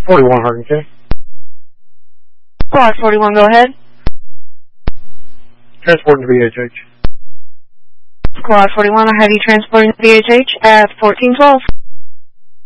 41 Hardin K. Squad 41, go ahead. Transporting to VHH. Squad 41, I have you transporting to VHH at 1412.